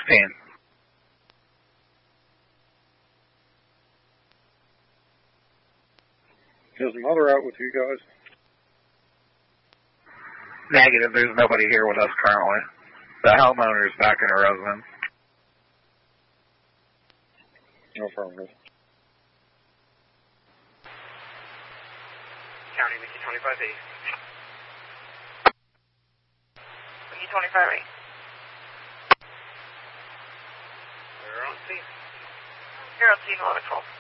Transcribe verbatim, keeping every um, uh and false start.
sixteen. Is Mother out with you guys? Negative, there's nobody here with us currently. The homeowner is back in her residence. No affirmative. County, Mickey twenty-five eight. Mickey twenty-five eight. We're on scene. Here on scene, eleven twelve.